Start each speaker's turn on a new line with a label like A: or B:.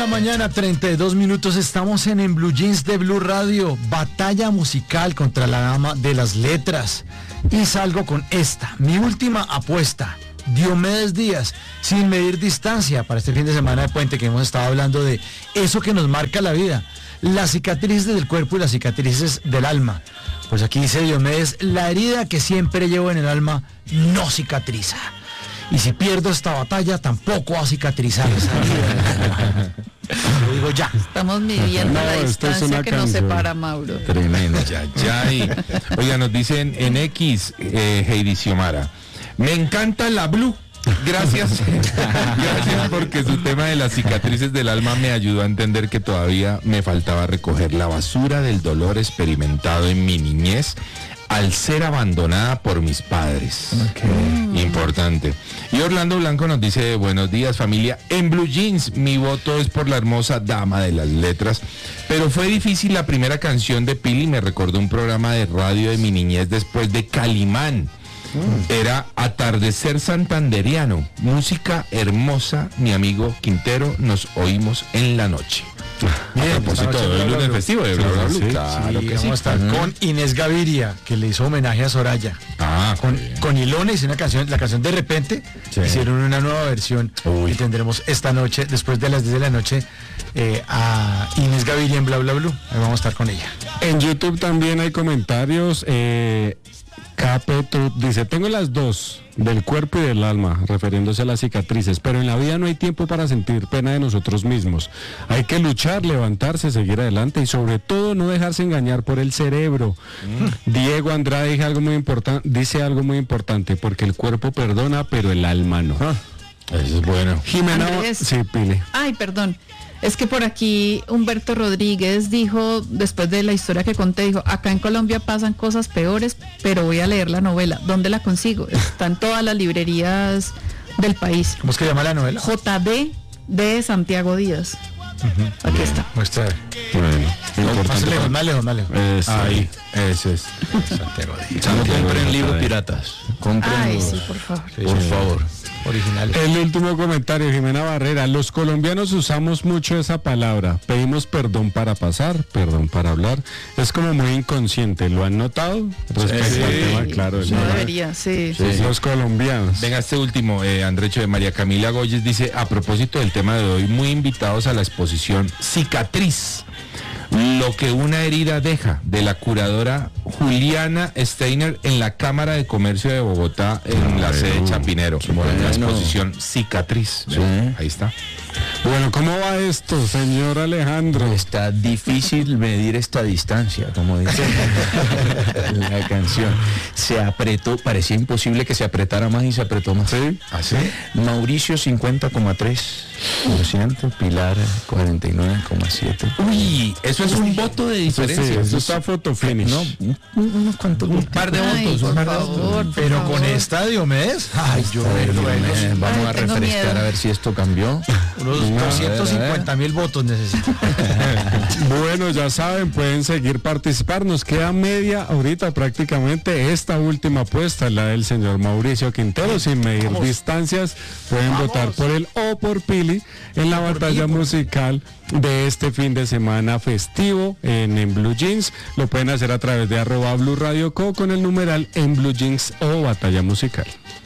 A: La mañana, 32 minutos, estamos en Blue Jeans de Blue Radio, batalla musical contra la dama de las letras. Y salgo con esta, mi última apuesta, Diomedes Díaz, Sin Medir Distancia, para este fin de semana de puente que hemos estado hablando de eso que nos marca la vida, las cicatrices del cuerpo y las cicatrices del alma. Pues aquí dice Diomedes, la herida que siempre llevo en el alma no cicatriza. Y si pierdo esta batalla, tampoco va a cicatrizar esa herida. Lo digo ya.
B: Estamos midiendo la distancia que nos separa, Mauro.
C: Tremendo. Ya. Oiga, nos dicen en X, Heidi Xiomara, me encanta la Blue. Gracias. Gracias porque su tema de las cicatrices del alma me ayudó a entender que todavía me faltaba recoger la basura del dolor experimentado en mi niñez al ser abandonada por mis padres. Okay. Importante. Y Orlando Blanco nos dice, buenos días familia, en Blue Jeans mi voto es por la hermosa dama de las letras, pero fue difícil la primera canción de Pili, me recordó un programa de radio de mi niñez después de Calimán. Era Atardecer Santanderiano, música hermosa, mi amigo Quintero, nos oímos en la noche. Bien, a propósito del lunes festivo de Blue.
A: Claro que sí. Vamos a estar con Inés Gaviria, que le hizo homenaje a Soraya. Con Ilona hizo una canción, la canción De Repente, hicieron una nueva versión. Y tendremos esta noche, después de las 10 de la noche, a Inés Gaviria en Bla Bla Blue. Ahí vamos a estar con ella.
D: En YouTube también hay comentarios. Capeto dice, tengo las dos, del cuerpo y del alma, refiriéndose a las cicatrices, pero en la vida no hay tiempo para sentir pena de nosotros mismos. Hay que luchar, levantarse, seguir adelante y sobre todo no dejarse engañar por el cerebro. Diego Andrade dice algo muy importante, porque el cuerpo perdona, pero el alma no.
C: Eso es bueno.
D: Jimena, sí, Pile.
B: Ay, perdón. Es que por aquí Humberto Rodríguez dijo, después de la historia que conté, dijo, acá en Colombia pasan cosas peores, pero voy a leer la novela. ¿Dónde la consigo? Está en todas las librerías del país.
A: ¿Cómo es que llama la novela?
B: JD de Santiago Díaz. Aquí está.
A: Muestra.
D: Bueno,
A: más lejos.
C: Ahí, ese es.
A: Santiago Díaz.
C: No compren libros piratas.
B: Ay, sí, por favor.
C: Por favor.
A: Originales.
D: El último comentario, Jimena Barrera. Los colombianos usamos mucho esa palabra. Pedimos perdón para pasar, perdón para hablar. Es como muy inconsciente. ¿Lo han notado? Respecto al tema, claro.
B: No debería, sí.
D: Los colombianos.
C: Venga, este último, Andrecho de María Camila Goyes dice, a propósito del tema de hoy, muy invitados a la exposición Cicatriz, lo que una herida deja, de la curadora Juliana Steiner en la Cámara de Comercio de Bogotá, en la sede Chapinero. La exposición Cicatriz.
E: Sí.
C: Ahí está.
D: Bueno, ¿cómo va esto, señor Alejandro?
E: Está difícil medir esta distancia, como dice la canción. Se apretó, parecía imposible que se apretara más y se apretó más.
D: ¿Sí?
C: ¿Así?
E: Mauricio 50,3%, Pilar 49,7%.
C: Uy, eso es un voto de diferencia.
D: Sí, eso está foto finish.
E: No, unos cuantos.
C: Un par de votos.
B: Por favor,
A: Pero con esta Diomedes, ay, yo
E: vamos a
B: tengo
E: refrescar
B: miedo.
E: a ver si esto cambió.
A: unos 250,000 votos necesito.
D: Bueno, ya saben, pueden seguir participar. Nos queda media ahorita prácticamente. Esta última apuesta, la del señor Mauricio Quintero, sin medir distancias. Pueden votar por él o por Pili en la batalla musical de este fin de semana festivo en Blue Jeans. Lo pueden hacer a través de @Blue Radio Co con el numeral en Blue Jeans o batalla musical.